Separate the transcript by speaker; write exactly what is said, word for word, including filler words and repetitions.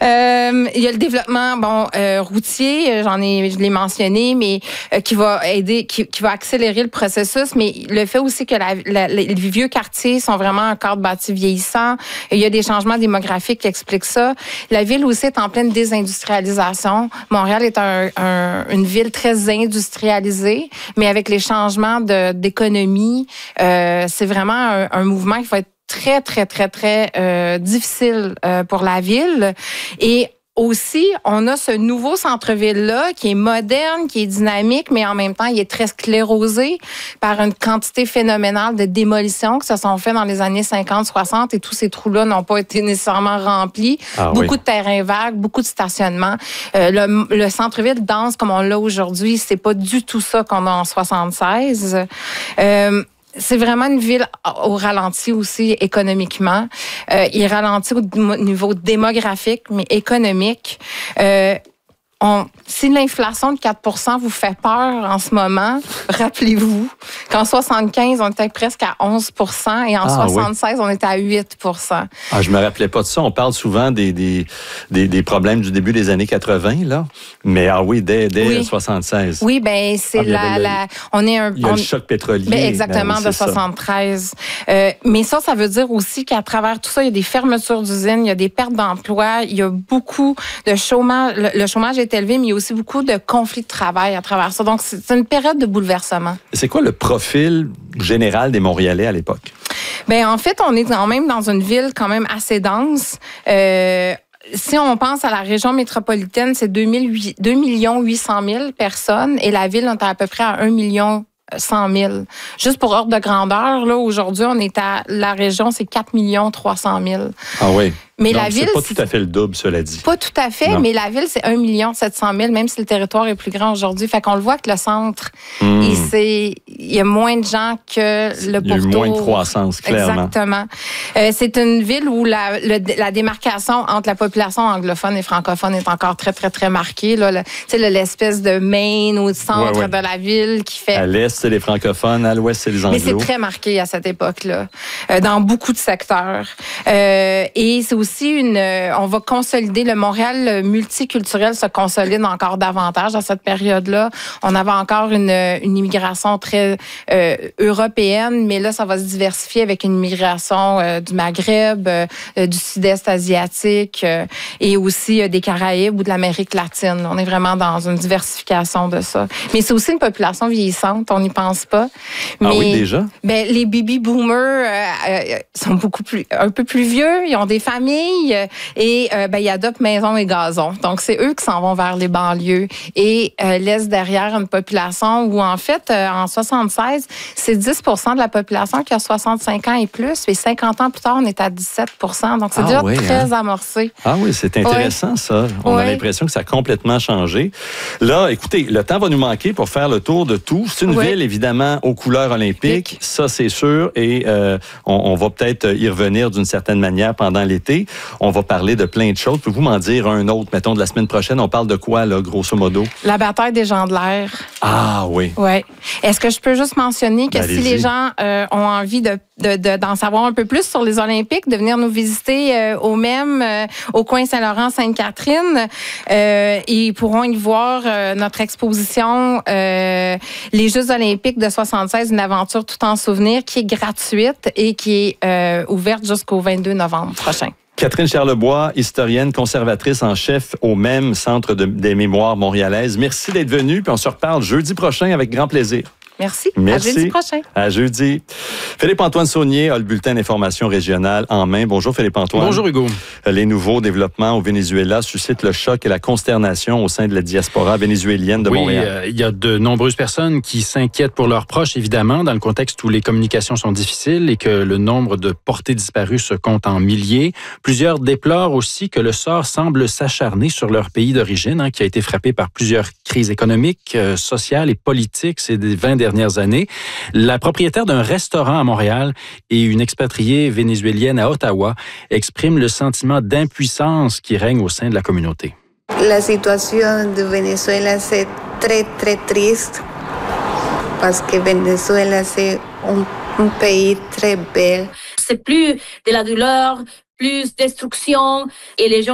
Speaker 1: Euh, il y a le développement bon euh, routier, j'en ai, je l'ai mentionné, mais euh, qui va aider, qui, qui va accélérer le processus. Mais le fait aussi que la, la, les vieux quartiers sont vraiment un cadre bâti vieillissant. Il y a des changements démographiques qui expliquent ça. La ville aussi est en pleine désindustrialisation. Montréal est un, un, une ville très industrialisée, mais avec les changements de, d'économie, euh, c'est vraiment un, un mouvement qui va être très, très, très, très euh, difficile euh, pour la ville. Et aussi, on a ce nouveau centre-ville-là qui est moderne, qui est dynamique, mais en même temps, il est très sclérosé par une quantité phénoménale de démolitions qui se sont faites dans les années cinquante soixante et tous ces trous-là n'ont pas été nécessairement remplis. Ah, beaucoup oui. de terrains vagues, beaucoup de stationnements. Euh, le, le centre-ville dense comme on l'a aujourd'hui, c'est pas du tout ça qu'on a en soixante-seize. Euh, C'est vraiment une ville au ralenti aussi économiquement. Euh, il ralentit au niveau démographique, mais économique. Euh, on, si l'inflation de quatre pour cent vous fait peur en ce moment, rappelez-vous qu'en soixante-quinze, on était presque à onze pour cent et en ah, soixante-seize, oui. on était à huit pour cent.
Speaker 2: Ah, je me rappelais pas de ça. On parle souvent des, des, des, des problèmes du début des années quatre-vingt, là. Mais ah oui, dès, dès oui. soixante-seize.
Speaker 1: Oui, ben c'est ah, la, la... On est un...
Speaker 2: Il y a
Speaker 1: on,
Speaker 2: le choc pétrolier.
Speaker 1: Ben exactement, ben oui, de soixante-treize. Euh, mais ça, ça veut dire aussi qu'à travers tout ça, il y a des fermetures d'usines, il y a des pertes d'emplois, il y a beaucoup de chômage. Le, le chômage est élevé, mais il y a aussi beaucoup de conflits de travail à travers ça. Donc, c'est une période de bouleversement.
Speaker 2: C'est quoi le profil général des Montréalais à l'époque?
Speaker 1: Ben en fait, on est quand même dans une ville quand même assez dense. Euh, Si on pense à la région métropolitaine, c'est deux millions huit cent mille personnes et la ville, on est à peu près à un million cent mille. Juste pour ordre de grandeur, là, aujourd'hui, on est à la région, c'est quatre millions trois cent mille.
Speaker 2: Ah oui.
Speaker 1: Mais
Speaker 2: Donc,
Speaker 1: la ville,
Speaker 2: c'est pas tout à fait le double, cela dit.
Speaker 1: Pas tout à fait, non. mais la ville, c'est un million sept cent mille, même si le territoire est plus grand aujourd'hui. Fait qu'on le voit que le centre, mmh. et c'est, il y a moins de gens que le pourtour.
Speaker 2: Il y a eu moins de croissance, clairement.
Speaker 1: Exactement. Euh, c'est une ville où la, le, la démarcation entre la population anglophone et francophone est encore très, très, très marquée. Là, tu sais, l'espèce de Maine au centre ouais, ouais. de la ville qui fait...
Speaker 2: À l'est, c'est les francophones, à l'ouest, c'est les anglos.
Speaker 1: Mais c'est très marqué à cette époque-là, euh, dans beaucoup de secteurs. Euh, et c'est aussi aussi une, on va consolider le Montréal multiculturel se consolide encore davantage à cette période-là. On avait encore une, une immigration très euh, européenne, mais là ça va se diversifier avec une immigration euh, du Maghreb, euh, du Sud-Est asiatique euh, et aussi euh, des Caraïbes ou de l'Amérique latine. On est vraiment dans une diversification de ça. Mais c'est aussi une population vieillissante, on n'y pense pas. Mais,
Speaker 2: ah oui, déjà?
Speaker 1: Ben les baby boomers euh, euh, sont beaucoup plus, un peu plus vieux, ils ont des familles. Et euh, ben, ils adoptent maison et gazon. Donc, c'est eux qui s'en vont vers les banlieues et euh, laissent derrière une population où, en fait, euh, en soixante-seize, c'est dix pour cent de la population qui a soixante-cinq ans et plus. Et cinquante ans plus tard, on est à dix-sept pour cent. Donc, c'est ah, déjà oui, très hein? amorcé.
Speaker 2: Ah oui, c'est intéressant, oui. ça. On oui. a l'impression que ça a complètement changé. Là, écoutez, le temps va nous manquer pour faire le tour de tout. C'est une oui. ville, évidemment, aux couleurs olympiques. Ça, c'est sûr. Et euh, on, on va peut-être y revenir d'une certaine manière pendant l'été. On va parler de plein de choses. Pouvez-vous m'en dire un autre, mettons, de la semaine prochaine? On parle de quoi, là, grosso modo?
Speaker 1: La bataille des gens de l'air.
Speaker 2: Ah oui.
Speaker 1: Oui. Est-ce que je peux juste mentionner que ben, si les gens euh, ont envie de, de, de, d'en savoir un peu plus sur les Olympiques, de venir nous visiter euh, au même, euh, au coin Saint-Laurent-Sainte-Catherine, euh, ils pourront y voir euh, notre exposition euh, Les Jeux olympiques de soixante-seize, une aventure tout en souvenir, qui est gratuite et qui est euh, ouverte jusqu'au vingt-deux novembre prochain.
Speaker 2: Catherine Charlebois, historienne, conservatrice en chef au même Centre de, des mémoires montréalaises. Merci d'être venue, puis on se reparle jeudi prochain avec grand plaisir.
Speaker 1: Merci.
Speaker 2: Merci.
Speaker 1: À jeudi prochain.
Speaker 2: À jeudi. Philippe-Antoine Saunier a le bulletin d'information régionale en main. Bonjour Philippe-Antoine.
Speaker 3: Bonjour Hugo.
Speaker 2: Les nouveaux développements au Venezuela suscitent le choc et la consternation au sein de la diaspora vénézuélienne de
Speaker 3: oui,
Speaker 2: Montréal.
Speaker 3: Oui, euh, il y a de nombreuses personnes qui s'inquiètent pour leurs proches, évidemment, dans le contexte où les communications sont difficiles et que le nombre de portés disparus se compte en milliers. Plusieurs déplorent aussi que le sort semble s'acharner sur leur pays d'origine, hein, qui a été frappé par plusieurs crises économiques, euh, sociales et politiques ces vingt dernières années. La propriétaire d'un restaurant à Montréal et une expatriée vénézuélienne à Ottawa expriment le sentiment d'impuissance qui règne au sein de la communauté.
Speaker 4: La situation de Venezuela c'est très très triste parce que Venezuela c'est un, un pays très bel.
Speaker 5: C'est plus de la douleur, plus destruction et les gens